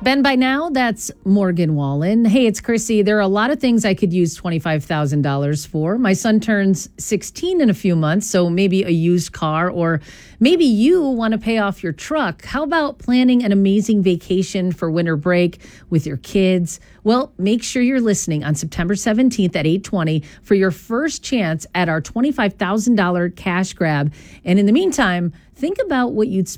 Ben, by now, that's Morgan Wallen. Hey, it's Chrissy. There are a lot of things I could use $25,000 for. My son turns 16 in a few months, so maybe a used car, or maybe you want to pay off your truck. How about planning an amazing vacation for winter break with your kids? Well, make sure you're listening on September 17th at 8:20 for your first chance at our $25,000 cash grab. And in the meantime, think about what you'd